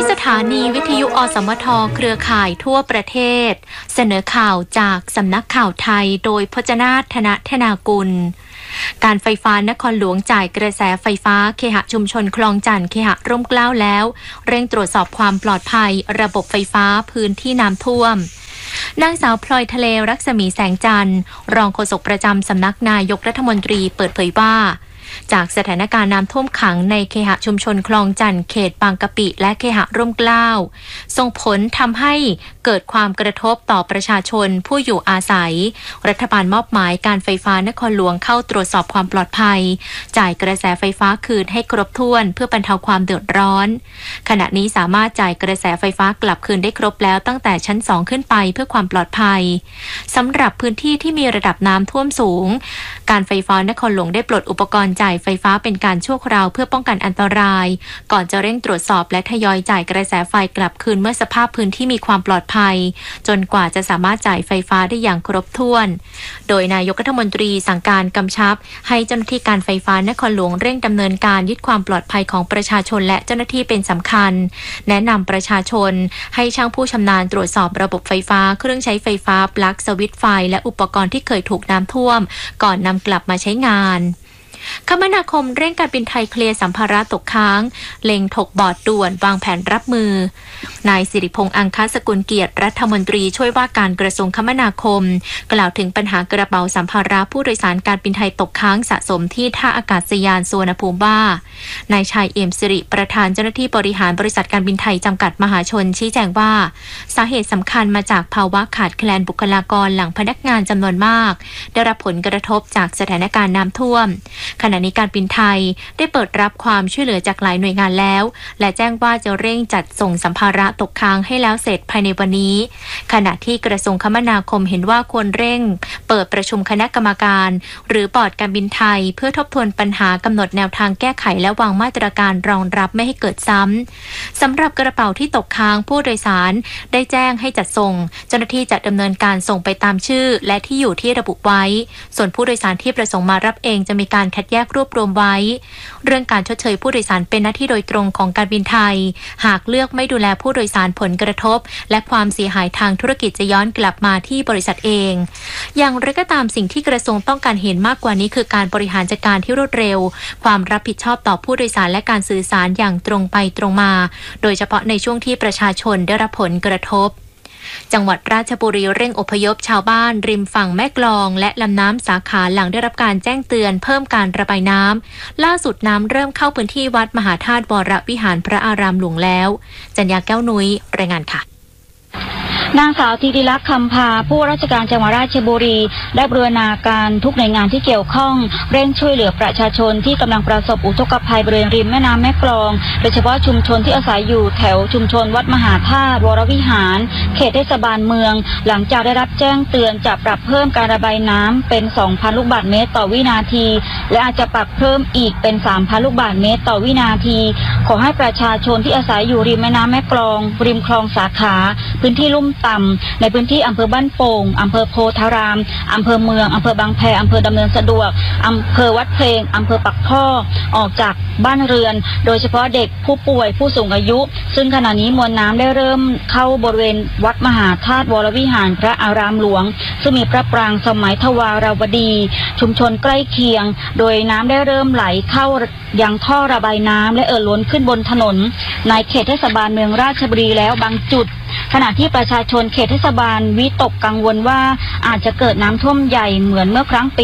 สถานีวิทยุอสมทเครือข่ายทั่วประเทศเสนอข่าวจากสำนักข่าวไทยโดยพจนาถ ธนากุลการไฟฟ้านครหลวงจ่ายกระแสไฟฟ้าเคหะชุมชนคลองจันทน์เคหะร่มเกล้าแล้วเร่งตรวจสอบความปลอดภัยระบบไฟฟ้าพื้นที่น้ำท่วมนางสาวพลอยทะเลรักษมีแสงจันทร์รองโฆษกประจำสำนักนายกรัฐมนตรีเปิดเผยว่าจากสถานการณ์น้ำท่วมขังในเคหะชุมชนคลองจันทน์เขตบางกะปิและเคหะร่มเกล้าส่งผลทำให้เกิดความกระทบต่อประชาชนผู้อยู่อาศัยรัฐบาลมอบหมายการไฟฟ้านครหลวงเข้าตรวจสอบความปลอดภัยจ่ายกระแสไฟฟ้าคืนให้ครบถ้วนเพื่อบรรเทาความเดือดร้อนขณะนี้สามารถจ่ายกระแสไฟฟ้ากลับคืนได้ครบแล้วตั้งแต่ชั้น2ขึ้นไปเพื่อความปลอดภัยสำหรับพื้นที่ที่มีระดับน้ำท่วมสูงการไฟฟ้านครหลวงได้ปลดอุปกรณ์จ่ายไฟฟ้าเป็นการชั่วคราวเพื่อป้องกันอันตรายก่อนจะเร่งตรวจสอบและทยอยจ่ายกระแสไฟกลับคืนเมื่อสภาพพื้นที่มีความปลอดภัยจนกว่าจะสามารถจ่ายไฟฟ้าได้อย่างครบถ้วนโดยนายกรัฐมนตรีสั่งการกำชับให้เจ้าหน้าที่การไฟฟ้านครหลวงเร่งดำเนินการยึดความปลอดภัยของประชาชนและเจ้าหน้าที่เป็นสำคัญแนะนำประชาชนให้ช่างผู้ชำนาญตรวจสอบระบบไฟฟ้าเครื่องใช้ไฟฟ้าปลั๊กสวิตช์ไฟและอุปกรณ์ที่เคยถูกน้ำท่วมก่อนนำกลับมาใช้งานคมนาคมเร่งการบินไทยเคลียร์สัมภาระตกค้างเล็งถกบอร์ดด่วนวางแผนรับมือนายสิริพงษ์อังคสกุลเกียรติรัฐมนตรีช่วยว่าการกระทรวงคมนาคมกล่าวถึงปัญหากระเป๋าสัมภาระผู้โดยสารการบินไทยตกค้างสะสมที่ท่าอากาศยานสุวรรณภูมิว่านายชัยเอี่ยมสิริประธานเจ้าหน้าที่บริหารบริษัทการบินไทยจำกัดมหาชนชี้แจงว่าสาเหตุสำคัญมาจากภาวะขาดแคลนบุคลากรหลังพนักงานจำนวนมากได้รับผลกระทบจากสถานการณ์น้ำท่วมขณะนี้การบินไทยได้เปิดรับความช่วยเหลือจากหลายหน่วยงานแล้วและแจ้งว่าจะเร่งจัดส่งสัมภาระตกค้างให้แล้วเสร็จภายในวันนี้ขณะที่กระทรวงคมนาคมเห็นว่าควรเร่งเปิดประชุมคณะกรรมการหรือบอร์ดการบินไทยเพื่อทบทวนปัญหากำหนดแนวทางแก้ไขและวางมาตรการรองรับไม่ให้เกิดซ้ำสำหรับกระเป๋าที่ตกค้างผู้โดยสารได้แจ้งให้จัดส่งเจ้าหน้าที่จะดำเนินการส่งไปตามชื่อและที่อยู่ที่ระบุไว้ส่วนผู้โดยสารที่ประสงค์มารับเองจะมีการคัดแยกรวบรวมไว้เรื่องการชดเชยผู้โดยสารเป็นหน้าที่โดยตรงของการบินไทยหากเลือกไม่ดูแลผู้โดยสารผลกระทบและความเสียหายทางธุรกิจจะย้อนกลับมาที่บริษัทเองอย่างไรก็ตามสิ่งที่กระทรวงต้องการเห็นมากกว่านี้คือการบริหารจัดการที่รวดเร็วความรับผิดชอบต่อผู้โดยสารและการสื่อสารอย่างตรงไปตรงมาโดยเฉพาะในช่วงที่ประชาชนได้รับผลกระทบจังหวัดราชบุรีเร่งอพยพชาวบ้านริมฝั่งแม่กลองและลำน้ำสาขาหลังได้รับการแจ้งเตือนเพิ่มการระบายน้ำล่าสุดน้ำเริ่มเข้าพื้นที่วัดมหาธาตุวรวิหารพระอารามหลวงแล้วจัญญาแก้วนุ้ยรายงานค่ะนางสาวธิติลักษณ์คำพาผู้ราชการจังหวัดราชบุรีได้บูรณาการทุกหน่วยงานที่เกี่ยวข้องเร่งช่วยเหลือประชาชนที่กำลังประสบอุทกภัยบริเวณริมแม่น้ำแม่กลองโดยเฉพาะชุมชนที่อาศัยอยู่แถวชุมชนวัดมหาธาตุวรวิหารเขตเทศบาลเมืองหลังจากได้รับแจ้งเตือนจะปรับเพิ่มการระบายน้ำเป็น 2,000 ลูกบาศก์เมตรต่อวินาทีและอาจจะปรับเพิ่มอีกเป็น 3,000 ลูกบาศก์เมตรต่อวินาทีขอให้ประชาชนที่อาศัยอยู่ริมแม่น้ำแม่กลองริมคลองสาขาพื้นที่ลุ่มต่ำในพื้นที่อำเภอบ้านโป่งอำเภอโพธารามอำเภอเมืองอำเภอบางแพอำเภอดำเนินสะดวกอำเภอวัดเพลงอำเภอปักท่อออกจากบ้านเรือนโดยเฉพาะเด็กผู้ป่วยผู้สูงอายุซึ่งขณะนี้มวลน้ำได้เริ่มเข้าบริเวณวัดมหาธาตุวรวิหารพระอารามหลวงซึ่งมีพระปรางสมัยทวารวดีชุมชนใกล้เคียงโดยน้ำได้เริ่มไหลเข้ายังท่อระบายน้ำและล้นขึ้นบนถนนในเขตเทศบาลเมืองราชบุรีแล้วบางจุดขณะที่ประชาชนเขตเทศบาลวิตกกังวลว่าอาจจะเกิดน้ำท่วมใหญ่เหมือนเมื่อครั้งปี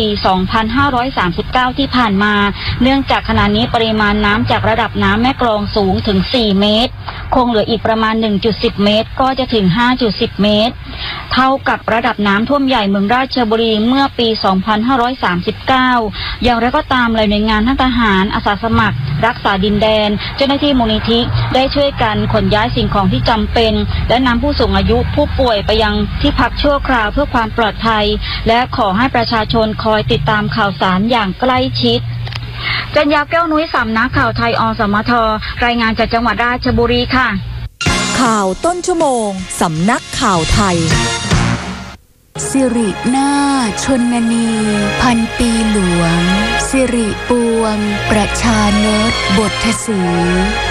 2539 ที่ผ่านมาเนื่องจากขณะนี้ปริมาณน้ำจากระดับน้ำแม่กลองสูงถึง 4 เมตรคงเหลืออีกประมาณ 1.10 เมตรก็จะถึง 5.10 เมตรเท่ากับระดับน้ำท่วมใหญ่เมืองราชบุรีเมื่อปี 2539 อย่างไรก็ตามหลายหน่วยงานทั้งทหารอาสาสมัครรักษาดินแดนเจ้าหน้าที่มูลนิธิได้ช่วยกันขนย้ายสิ่งของที่จำเป็นและนำผู้สูงอายุผู้ป่วยไปยังที่พักชั่วคราวเพื่อความปลอดภัยและขอให้ประชาชนคอยติดตามข่าวสารอย่างใกล้ชิดจัญญาแก้วนุ้ยสำนักข่าวไทยอสมทรายงานจากจังหวัดราชบุรีค่ะข่าวต้นชั่วโมงสำนักข่าวไทยสิรินาถชนนีพันปีหลวงสิริปวงประชานตบทศรี